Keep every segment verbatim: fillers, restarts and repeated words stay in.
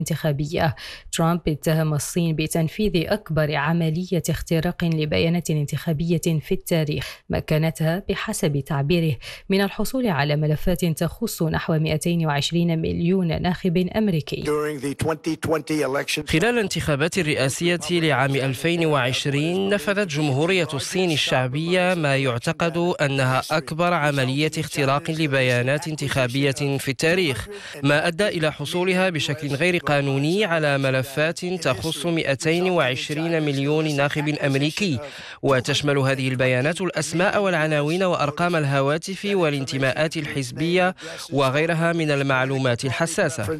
انتخابية. ترامب اتهم الصين بتنفيذ أكبر عملية اختراق لبيانات انتخابية في التاريخ، مكنتها بحسب تعبيره من الحصول على ملفات تخص نحو مئتين وعشرين مليون ناخب أمريكي. خلال الانتخابات الرئاسية لعام ألفين وعشرين نفذت جمهورية الصين الشعبية ما يعتقد أنها أكبر عملية اختراق لبيانات انتخابية في التاريخ، ما أدى إلى حصولها بشكل غير قانوني على ملفات تخص مئتين وعشرين مليون ناخب أمريكي، وتشمل هذه البيانات الأسماء والعناوين وأرقام الهواتف والانتماءات الحزبية وغيرها من المعلومات الحساسة.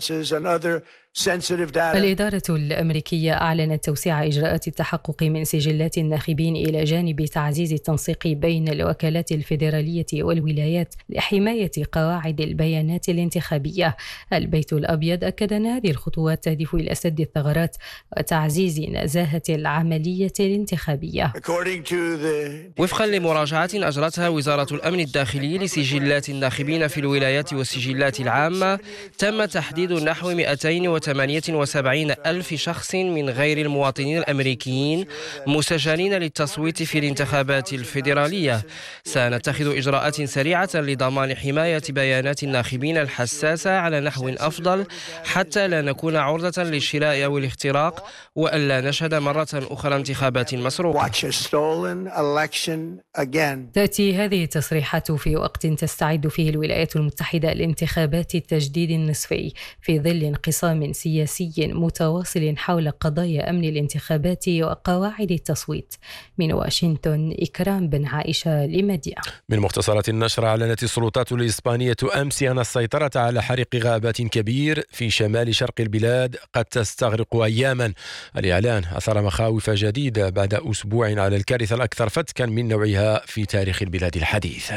الإدارة الأمريكية أعلنت توسيع إجراءات التحقق من سجلات الناخبين إلى جانب تعزيز التنسيق بين الوكالات الفيدرالية والولايات لحماية قواعد البيانات الانتخابية. البيت الأبيض أكد أن هذه الخطوات تهدف إلى سد الثغرات وتعزيز نزاهة العملية الانتخابية. وفقا لمراجعة أجرتها وزارة الأمن الداخلي لسجلات الناخبين في الولايات والسجلات العامة، تم تحديد نحو مئتين وثمانية وسبعين ألف شخص من غير المواطنين الأمريكيين مسجلين للتصويت في الانتخابات الفيدرالية. سنتخذ إجراءات سريعة لضمان حماية بيانات الناخبين الحساسة على نحو أفضل حتى لا نكون عرضة للشراء أو الاختراق، وألا نشهد مرة أخرى انتخابات مسروقة. تأتي هذه التصريحات في وقت تستعد فيه الولايات المتحدة لانتخابات التجديد النصفي في ظل انقسام سياسي متواصل حول قضايا أمن الانتخابات وقواعد التصويت. من واشنطن، إكرام بن عائشة لمديا. من مختصرات النشر، أعلنت السلطات الإسبانية أمس أن السيطرة على حريق غابات كبير في شمال شرق البلاد قد تستغرق أياما. الإعلان أثار مخاوف جديدة بعد أسبوع على الكارثة الأكثر فتكا من نوعها في تاريخ البلاد الحديث.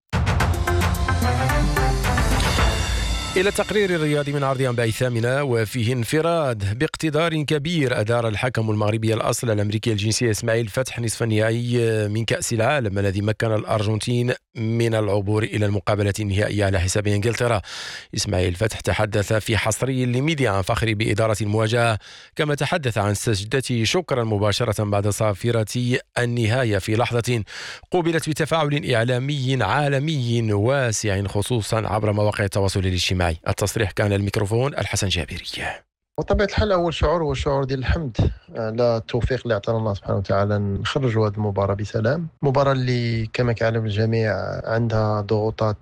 إلى التقرير الرياضي من عرض أنباء الثامنة، وفيه انفراد باقتدار كبير أدار الحكم المغربي الأصل الأمريكي الجنسية إسماعيل فتح نصف النهائي من كأس العالم الذي مكن الأرجنتين من العبور إلى المقابلة النهائية على حساب إنجلترا. إسماعيل فتح تحدث في حصري لميديا عن فخر بإدارة المواجهة، كما تحدث عن سجدته شكرا مباشرة بعد صافرة النهاية في لحظة قوبلت بتفاعل إعلامي عالمي واسع خصوصا عبر مواقع التواصل الاجتماعي. التصريح كان الميكروفون الحسن جابري. وطبيعة الحال أول شعور هو الشعور ديال الحمد على التوفيق اللي أعطانا الله سبحانه وتعالى نخرجوا هذه المباراة بسلام. مباراة اللي كما كيعلم الجميع عندها ضغوطات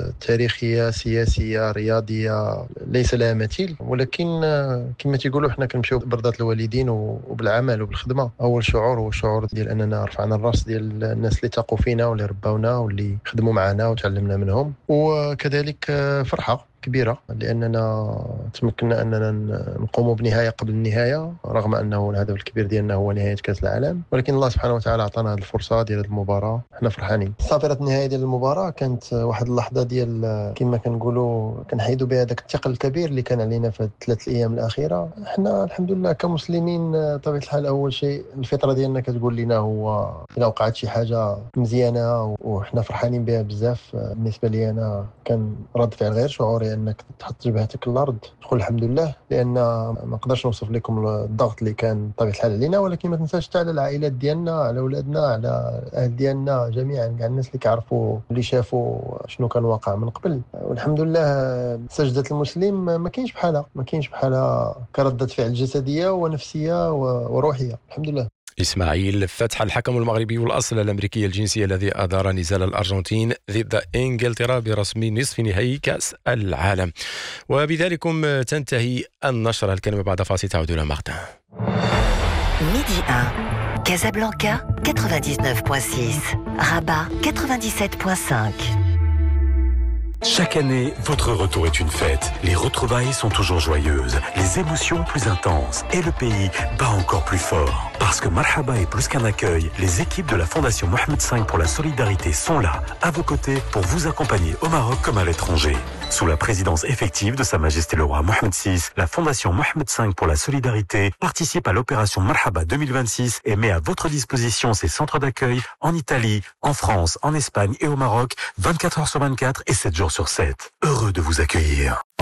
تاريخية سياسية رياضية ليس لها مثيل، ولكن كما تيقولوا حنا كنمشيو برضات الوالدين وبالعمل وبالخدمة. أول شعور هو الشعور ديال أننا رفعنا الراس ديال الناس اللي تاقوا فينا واللي رباونا واللي خدموا معنا وتعلمنا منهم، وكذلك فرحة كبيرة لأننا تمكنا أننا نقوم بنهاية قبل النهاية، رغم أنه الهدف الكبير ديالنا هو نهاية كأس العالم، ولكن الله سبحانه وتعالى أعطانا هذه الفرصة ديال المباراة. احنا فرحانين. صافرة النهاية ديال المباراة كانت واحد اللحظة ديال كما كنقولوا كنحيدوا بها داك الثقل الكبير اللي كان علينا في الثلاث الأيام الأخيرة. احنا الحمد لله كمسلمين طبيعة الحال أول شيء الفطرة ديالنا كتقول لنا هو إذا وقعت شي حاجة مزيانة وإحنا فرحانين بها بزاف. بالنسبة لي أنا كان رد فعل غير شعوري أنك تحط جبهتك الأرض تقول الحمد لله، لأن ما نقدرش نوصف لكم الضغط اللي كان طبيعة الحال علينا، ولكن ما تنساش حتى على العائلات ديالنا، على أولادنا، على أهل ديالنا جميعا، كاع الناس اللي كيعرفوا اللي شافوا شنو كان واقع من قبل. والحمد لله سجدة المسلم ما كاينش بحالها، ما كاينش بحالها كردة فعل جسدية ونفسية وروحية. الحمد لله. إسماعيل فتح الحكم المغربي والأصل الأمريكي الجنسية الذي أدار نزال الأرجنتين ضد إنجلترا برسم نصف نهائي كأس العالم. وبذلكم تنتهي النشرة. الكلمة بعد فاصل تعود إلى مارتن. ميدي واحد Casablanca quatre-vingt-dix-neuf virgule six, Rabat quatre-vingt-dix-sept virgule cinq. Chaque année, votre retour est une fête. Les retrouvailles sont toujours joyeuses, les émotions plus intenses et le pays bat encore plus fort. Parce que Marhaba est plus qu'un accueil, les équipes de la Fondation Mohamed cinq pour la solidarité sont là, à vos côtés, pour vous accompagner au Maroc comme à l'étranger. Sous la présidence effective de Sa Majesté le Roi Mohamed six, la Fondation Mohamed cinq pour la solidarité participe à l'opération Marhaba deux mille vingt-six et met à votre disposition ses centres d'accueil en Italie, en France, en Espagne et au Maroc, vingt-quatre heures sur vingt-quatre et sept jours sur sept. Heureux de vous accueillir.